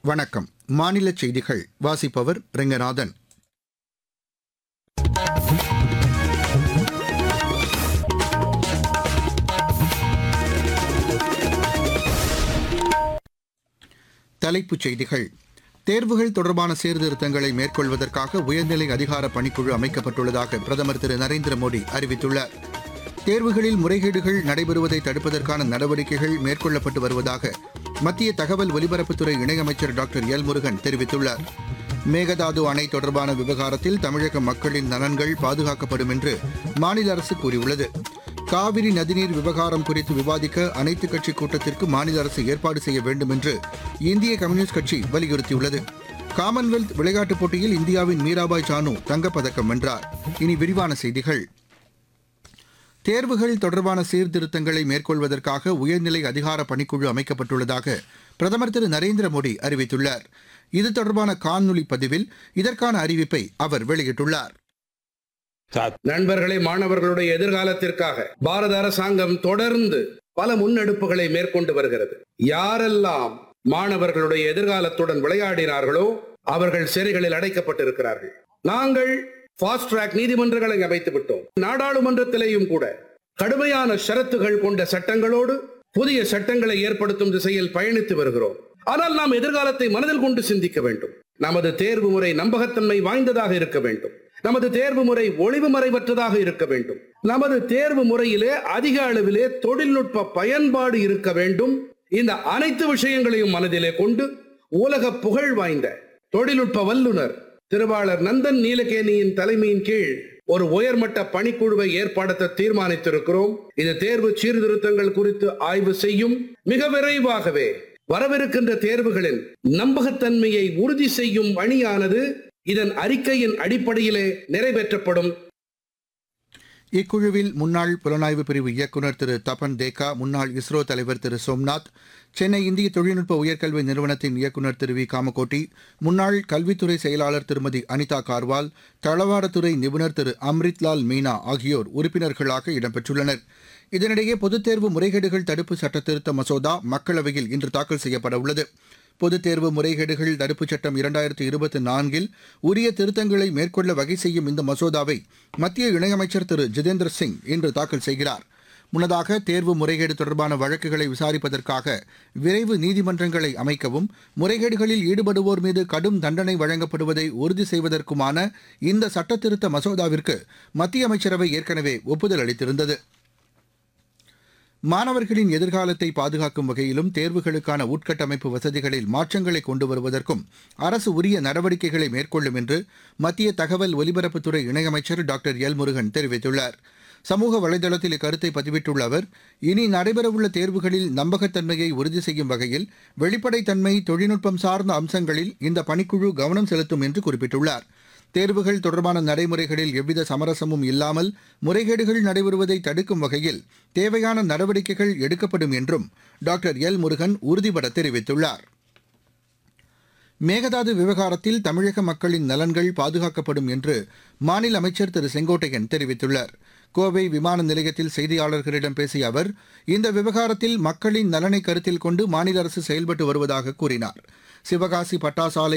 வணக்கம். மாநில செய்திகள் வாசிப்பவர் ரெங்கநாதன். தலைப்புச் செய்திகள். தேர்வுகள் தொடர்பான சீர்திருத்தங்களை மேற்கொள்வதற்காக உயர்நிலை அதிகார பணிக்குழு அமைக்கப்பட்டுள்ளதாக பிரதமர் திரு நரேந்திர மோடி அறிவித்துள்ளார். தேர்வுகளில் முறைகேடுகள் நடைபெறுவதை தடுப்பதற்கான நடவடிக்கைகள் மேற்கொள்ளப்பட்டு வருவதாக மத்திய தகவல் ஒலிபரப்புத்துறை இணையமைச்சர் டாக்டர் எல் முருகன் தெரிவித்துள்ளார். மேகதாது அணை தொடர்பான விவகாரத்தில் தமிழக மக்களின் நலன்கள் பாதுகாக்கப்படும் என்று மாநில அரசு கூறியுள்ளது. காவிரி நதிநீர் விவகாரம் குறித்து விவாதிக்க அனைத்துக் கட்சி கூட்டத்திற்கு மாநில அரசு ஏற்பாடு செய்ய வேண்டும் என்று இந்திய கம்யூனிஸ்ட் கட்சி வலியுறுத்தியுள்ளது. காமன்வெல்த் விளையாட்டுப் போட்டியில் இந்தியாவின் மீராபாய் சானு தங்கப்பதக்கம் வென்றார். இனி விரிவான செய்திகள். தேர்வுகள் தொடர்பான சீர்திருத்தங்களை மேற்கொள்வதற்காக உயர்நிலை அதிகார பணிக்குழு அமைக்கப்பட்டுள்ளதாக பிரதமர் திரு நரேந்திர மோடி அறிவித்துள்ளார். இது தொடர்பான காணொலி பதிவில் இதற்கான அறிவிப்பை அவர் வெளியிட்டுள்ளார். நண்பர்களே, மாணவர்களுடைய எதிர்காலத்திற்காக பாரத அரசாங்கம் தொடர்ந்து பல முன்னெடுப்புகளை மேற்கொண்டு வருகிறது. யாரெல்லாம் மாணவர்களுடைய எதிர்காலத்துடன் விளையாடினார்களோ அவர்கள் சிறைகளில் அடைக்கப்பட்டிருக்கிறார்கள். நாங்கள் ஃபாஸ்ட் ட்ராக் நீதிமன்றங்களை அமைத்து விட்டோம். நாடாளுமன்றத்திலேயும் கூட கடுமையான ஷரத்துகள் கொண்ட சட்டங்களோடு புதிய சட்டங்களை ஏற்படுத்தும் திசையில் பயணித்து வருகிறோம். ஆனால் நாம் எதிர்காலத்தை மனதில் கொண்டு சிந்திக்க வேண்டும். நமது தேர்வு முறை நம்பகத்தன்மை வாய்ந்ததாக இருக்க வேண்டும். நமது தேர்வு முறை ஒளிவு மறைவற்றதாக இருக்க வேண்டும். நமது தேர்வு முறையிலே அதிக அளவிலே தொழில்நுட்ப பயன்பாடு இருக்க வேண்டும். இந்த அனைத்து விஷயங்களையும் மனதிலே கொண்டு உலக புகழ் வாய்ந்த தொழில்நுட்ப வல்லுநர் திருவாளர் நந்தன் நீலகேணியின் தலைமையின் கீழ் ஒரு உயர்மட்ட பணிக்குழுவை ஏற்படுத்த தீர்மானித்திருக்கிறோம். இது தேர்வு சீர்திருத்தங்கள் குறித்து ஆய்வு செய்யும். மிக விரைவாகவே வரவிருக்கின்ற தேர்வுகளின் நம்பகத்தன்மையை உறுதி செய்யும் பணியானது இதன் அறிக்கையின் அடிப்படையிலே நிறைவேற்றப்படும். இக்குழுவில் முன்னாள் புலனாய்வு பிரிவு இயக்குநர் திரு தபன் தேக்கா, முன்னாள் இஸ்ரோ தலைவர் திரு சோம்நாத், சென்னை இந்திய தொழில்நுட்ப உயர்கல்வி நிறுவனத்தின் இயக்குநர் திரு வி காமகோட்டி, முன்னாள் கல்வித்துறை செயலாளர் திருமதி அனிதா கார்வால், தளவாடத்துறை நிபுணர் திரு அம்ரித்லால் மீனா ஆகியோர் உறுப்பினர்களாக இடம்பெற்றுள்ளனர். இதனிடையே பொதுத் தேர்வு முறைகேடுகள் தடுப்பு சட்டத்திருத்த மசோதா மக்களவையில் இன்று தாக்கல் செய்யப்பட உள்ளது. பொதுத் தேர்வு முறைகேடுகள் தடுப்புச் சட்டம் 2024 உரிய திருத்தங்களை மேற்கொள்ள வகை செய்யும் இந்த மசோதாவை மத்திய இணையமைச்சர் திரு ஜிதேந்திர சிங் இன்று தாக்கல் செய்கிறார். முன்னதாக தேர்வு முறைகேடு தொடர்பான வழக்குகளை விசாரிப்பதற்காக விரைவு நீதிமன்றங்களை அமைக்கவும் முறைகேடுகளில் ஈடுபடுவோர் மீது கடும் தண்டனை வழங்கப்படுவதை உறுதி செய்வதற்குமான இந்த சட்டத்திருத்த மசோதாவிற்கு மத்திய அமைச்சரவை ஏற்கனவே ஒப்புதல் அளித்திருந்தது. மாணவர்களின் எதிர்காலத்தை பாதுகாக்கும் வகையிலும் தேர்வுகளுக்கான உட்கட்டமைப்பு வசதிகளில் மாற்றங்களை கொண்டு வருவதற்கும் அரசு உரிய நடவடிக்கைகளை மேற்கொள்ளும் என்று மத்திய தகவல் ஒலிபரப்புத்துறை இணையமைச்சர் டாக்டர் எல் முருகன் தெரிவித்துள்ளார். சமூக வலைதளத்தில் இக்கருத்தை பதிவிட்டுள்ள அவர், இனி நடைபெறவுள்ள தேர்வுகளில் நம்பகத்தன்மையை உறுதி செய்யும் வகையில் வெளிப்படைத்தன்மை, தொழில்நுட்பம் சார்ந்த அம்சங்களில் இந்த பணிக்குழு கவனம் செலுத்தும் என்று குறிப்பிட்டுள்ளார். தேர்வுகள் தொடர்பான நடைமுறைகளில் எவ்வித சமரசமும் இல்லாமல் முறைகேடுகள் நடைபெறுவதை தடுக்கும் வகையில் தேவையான நடவடிக்கைகள் எடுக்கப்படும் என்றும் டாக்டர் எல் முருகன் உறுதிபட தெரிவித்துள்ளார். மேகதாது விவகாரத்தில் தமிழக மக்களின் நலன்கள் பாதுகாக்கப்படும் என்று மாநில அமைச்சர் திரு செங்கோட்டையன் தெரிவித்துள்ளார். கோவை விமான நிலையத்தில் செய்தியாளர்களிடம் பேசிய அவர், இந்த விவகாரத்தில் மக்களின் நலனை கருத்தில் கொண்டு மாநில அரசு செயல்பட்டு வருவதாக கூறினார். சிவகாசி பட்டாசாலை